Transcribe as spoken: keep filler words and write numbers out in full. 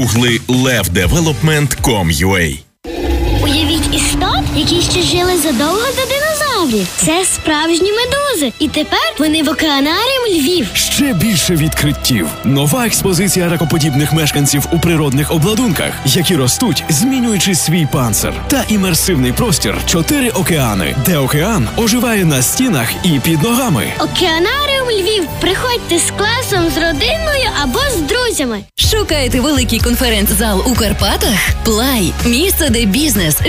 Угли лев девелопмент крапка ком крапка ю а. Уявіть істот, які ще жили задовго до динозаврів. Це справжні медузи. І тепер вони в океанаріум Львів. Ще більше відкриттів. Нова експозиція ракоподібних мешканців у природних обладунках, які ростуть, змінюючи свій панцир. Та імерсивний простір «Чотири океани», де океан оживає на стінах і під ногами. Океанаріум Львів. Приходьте з класом, з родиною або з друзями. Шукаєте великий конференц-зал у Карпатах? Плай – місце, де бізнес